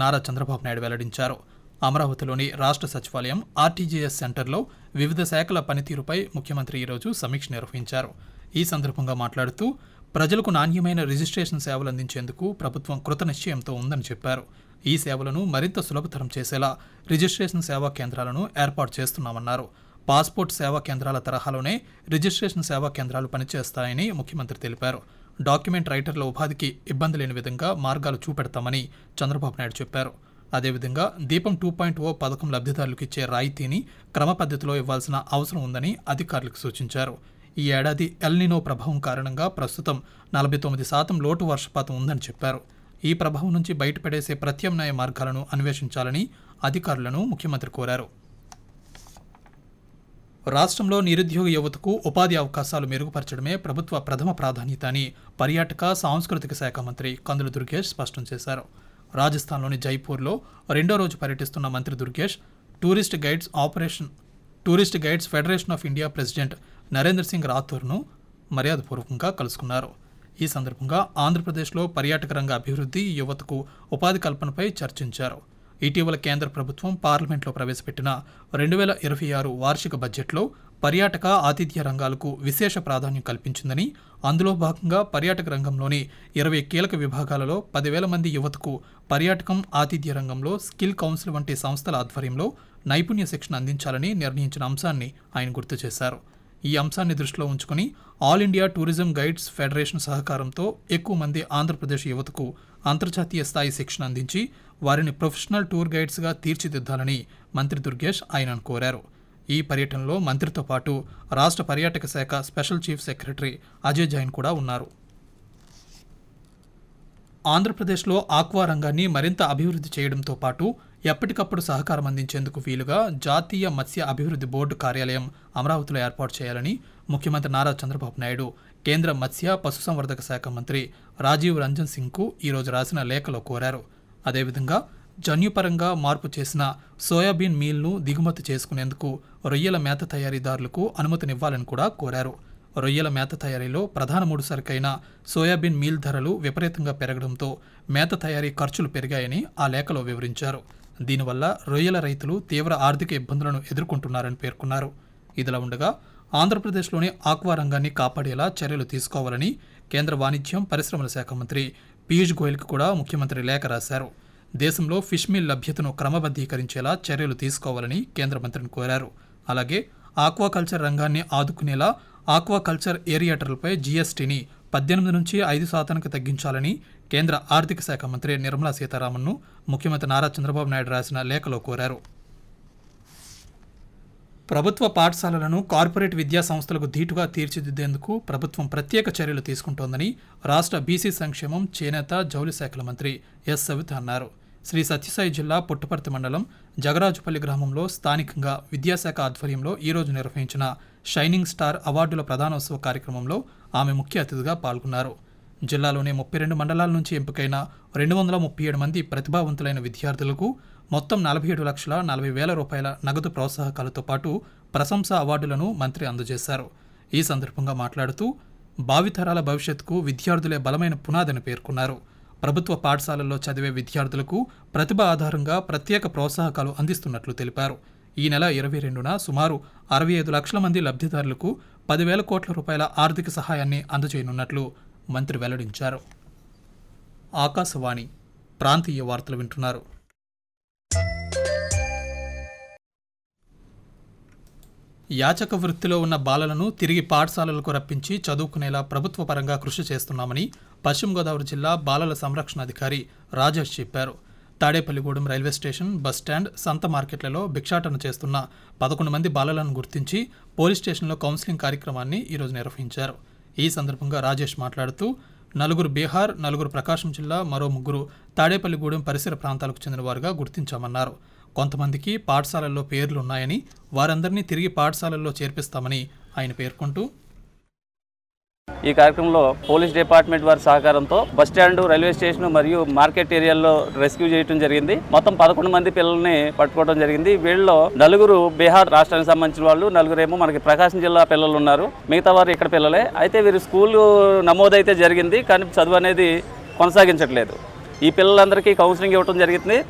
నారా చంద్రబాబు నాయుడు వెల్లడించారు. అమరావతిలోని రాష్ట్ర సచివాలయం ఆర్టీజీఎస్ సెంటర్లో వివిధ శాఖల పనితీరుపై ముఖ్యమంత్రి ఈరోజు సమీక్ష నిర్వహించారు. ఈ సందర్భంగా మాట్లాడుతూ ప్రజలకు నాణ్యమైన రిజిస్ట్రేషన్ సేవలు అందించేందుకు ప్రభుత్వం కృతనిశ్చయంతో ఉందని చెప్పారు. ఈ సేవలను మరింత సులభతరం చేసేలా రిజిస్ట్రేషన్ సేవా కేంద్రాలను ఏర్పాటు చేస్తున్నామన్నారు. పాస్పోర్ట్ సేవా కేంద్రాల తరహాలోనే రిజిస్ట్రేషన్ సేవా కేంద్రాలు పనిచేస్తాయని ముఖ్యమంత్రి తెలిపారు. డాక్యుమెంట్ రైటర్ల ఉపాధికి ఇబ్బంది లేని విధంగా మార్గాలు చూపెడతామని చంద్రబాబు నాయుడు చెప్పారు. అదేవిధంగా దీపం 2.0 పథకం లబ్ధిదారులకు ఇచ్చే రాయితీని క్రమ పద్ధతిలో ఇవ్వాల్సిన అవసరం ఉందని అధికారులకు సూచించారు. ఈ ఏడాది ఎల్నినో ప్రభావం కారణంగా ప్రస్తుతం 49% లోటు వర్షపాతం ఉందని చెప్పారు. ఈ ప్రభావం నుంచి బయటపడేసే ప్రత్యామ్నాయ మార్గాలను అన్వేషించాలని అధికారులను ముఖ్యమంత్రి కోరారు. రాష్ట్రంలో నిరుద్యోగ యువతకు ఉపాధి అవకాశాలు మెరుగుపరచడమే ప్రభుత్వ ప్రథమ ప్రాధాన్యత అని పర్యాటక సాంస్కృతిక శాఖ మంత్రి కందుల దుర్గేష్ స్పష్టం చేశారు. రాజస్థాన్లోని జైపూర్లో 2వ రోజు పర్యటిస్తున్న మంత్రి Durgesh tourist guides federation of India president Narendra Singh రాథోర్ను మర్యాదపూర్వకంగా కలుసుకున్నారు. ఈ సందర్భంగా ఆంధ్రప్రదేశ్లో పర్యాటక రంగ అభివృద్ధి, యువతకు ఉపాధి కల్పనపై చర్చించారు. ఇటీవల కేంద్ర ప్రభుత్వం పార్లమెంట్లో ప్రవేశపెట్టిన 2026 వార్షిక బడ్జెట్లో పర్యాటక, ఆతిథ్య రంగాలకు విశేష ప్రాధాన్యం కల్పించిందని, అందులో భాగంగా పర్యాటక రంగంలోని 20 కీలక విభాగాలలో 10,000 మంది యువతకు పర్యాటకం, ఆతిథ్య రంగంలో స్కిల్ కౌన్సిల్ వంటి సంస్థల ఆధ్వర్యంలో నైపుణ్య శిక్షణ అందించాలని నిర్ణయించిన అంశాన్ని ఆయన గుర్తు చేశారు. ఈ అంశాన్ని దృష్టిలో ఉంచుకుని all India tourism guides federation సహకారంతో ఎక్కువ మంది ఆంధ్రప్రదేశ్ యువతకు అంతర్జాతీయ స్థాయి శిక్షణ అందించి వారిని ప్రొఫెషనల్ టూర్ గైడ్స్గా తీర్చిదిద్దాలని మంత్రి దుర్గేష్ ఆయనను కోరారు. ఈ పర్యటనలో మంత్రితో పాటు రాష్ట్ర పర్యాటక శాఖ special chief secretary Ajay Jain కూడా ఉన్నారు. ఆంధ్రప్రదేశ్లో ఆక్వా రంగాన్ని మరింత అభివృద్ధి చేయడంతో పాటు ఎప్పటికప్పుడు సహకారం అందించేందుకు వీలుగా జాతీయ మత్స్య అభివృద్ధి బోర్డు కార్యాలయం అమరావతిలో ఏర్పాటు చేయాలని ముఖ్యమంత్రి నారా చంద్రబాబు నాయుడు కేంద్ర మత్స్య పశుసంవర్ధక శాఖ మంత్రి రాజీవ్ రంజన్ సింగ్కు ఈరోజు రాసిన లేఖలో కోరారు. అదేవిధంగా జన్యుపరంగా మార్పు చేసిన సోయాబీన్ మీల్ను దిగుమతి చేసుకునేందుకు రొయ్యల మేత తయారీదారులకు అనుమతినివ్వాలని కూడా కోరారు. రొయ్యల మేత తయారీలో ప్రధాన ముడి సరుకైన సోయాబీన్ మీల్ ధరలు విపరీతంగా పెరగడంతో మేత తయారీ ఖర్చులు పెరిగాయని ఆ లేఖలో వివరించారు. దీనివల్ల రొయ్యల రైతులు తీవ్ర ఆర్థిక ఇబ్బందులను ఎదుర్కొంటున్నారని పేర్కొన్నారు. ఇదిలా ఉండగా ఆంధ్రప్రదేశ్లోని ఆక్వా రంగాన్ని కాపాడేలా చర్యలు తీసుకోవాలని కేంద్ర వాణిజ్యం, పరిశ్రమల శాఖ మంత్రి పీయూష్ గోయల్కి కూడా ముఖ్యమంత్రి లేఖ రాశారు. దేశంలో ఫిష్ మీల్ లభ్యతను క్రమబద్ధీకరించేలా చర్యలు తీసుకోవాలని కేంద్ర మంత్రిని కోరారు. అలాగే ఆక్వాకల్చర్ రంగాన్ని ఆదుకునేలా ఆక్వాకల్చర్ ఏరియేటర్లపై జీఎస్టీని 18 నుంచి 5% తగ్గించాలని కేంద్ర ఆర్థిక శాఖ మంత్రి నిర్మలా సీతారామన్ను ముఖ్యమంత్రి నారా చంద్రబాబు నాయుడు రాసిన లేఖలో కోరారు. ప్రభుత్వ పాఠశాలలను కార్పొరేట్ విద్యా సంస్థలకు ధీటుగా తీర్చిదిద్దేందుకు ప్రభుత్వం ప్రత్యేక చర్యలు తీసుకుంటోందని రాష్ట్ర బీసీ సంక్షేమం, చేనేత, జౌళి శాఖల మంత్రి ఎస్ సవిత అన్నారు. శ్రీ సత్యసాయి జిల్లా పుట్టపర్తి మండలం జగరాజుపల్లి గ్రామంలో స్థానికంగా విద్యాశాఖ ఆధ్వర్యంలో ఈరోజు నిర్వహించిన షైనింగ్ స్టార్ అవార్డుల ప్రధానోత్సవ కార్యక్రమంలో ఆమె ముఖ్య అతిథిగా పాల్గొన్నారు. జిల్లాలోని 32 మండలాల నుంచి ఎంపికైన 237 మంది ప్రతిభావంతులైన విద్యార్థులకు మొత్తం 47,40,000 రూపాయల నగదు ప్రోత్సాహకాలతో పాటు ప్రశంసా అవార్డులను మంత్రి అందజేశారు. ఈ సందర్భంగా మాట్లాడుతూ భావితరాల భవిష్యత్తుకు విద్యార్థులే బలమైన పునాదని పేర్కొన్నారు. ప్రభుత్వ పాఠశాలల్లో చదివే విద్యార్థులకు ప్రతిభ ఆధారంగా ప్రత్యేక ప్రోత్సాహకాలు అందిస్తున్నట్లు తెలిపారు. ఈ నెల 22న సుమారు 65 లక్షల మంది లబ్ధిదారులకు 10,000 కోట్ల రూపాయల ఆర్థిక సహాయాన్ని అందజేయనున్నట్లు మంత్రి వెల్లడించారు. ఆకాశవాణి ప్రాంతీయ వార్తలు వింటున్నారు. యాచక వృత్తిలో ఉన్న బాలలను తిరిగి పాఠశాలలకు రప్పించి చదువుకునేలా ప్రభుత్వ పరంగా కృషి చేస్తున్నామని పశ్చిమ గోదావరి జిల్లా బాలల సంరక్షణ అధికారి రాజేష్ చెప్పారు. తాడేపల్లిగూడెం రైల్వే స్టేషన్, బస్టాండ్, సంత మార్కెట్లలో భిక్షాటన చేస్తున్న 11 మంది బాలలను గుర్తించి పోలీస్ స్టేషన్లో కౌన్సిలింగ్ కార్యక్రమాన్ని ఈరోజు నిర్వహించారు. ఈ సందర్భంగా రాజేష్ మాట్లాడుతూ 4 బీహార్, 4 ప్రకాశం జిల్లా, మరో 3 తాడేపల్లిగూడెం పరిసర ప్రాంతాలకు చెందిన వారుగా గుర్తించామన్నారు. కొంతమందికి పాఠశాలల్లో పేర్లున్నాయని, వారందరినీ తిరిగి పాఠశాలల్లో చేర్పిస్తామని ఆయన పేర్కొంటూ ఈ కార్యక్రమంలో పోలీస్ డిపార్ట్మెంట్ వారి సహకారంతో బస్టాండ్, రైల్వే స్టేషన్ మరియు మార్కెట్ ఏరియాల్లో రెస్క్యూ చేయడం జరిగింది. మొత్తం 11 మంది పిల్లల్ని పట్టుకోవడం జరిగింది. వీళ్ళలో 4 బీహార్ రాష్ట్రానికి సంబంధించిన వాళ్ళు, 4 ఏమో మనకి ప్రకాశం జిల్లా పిల్లలు ఉన్నారు. మిగతా వారు ఇక్కడ పిల్లలే. అయితే వీరు స్కూల్ నమోదైతే జరిగింది, కానీ చదువు అనేది కొనసాగించట్లేదు. ఈ పిల్లలందరికీ కౌన్సిలింగ్ ఇవ్వడం జరిగింది.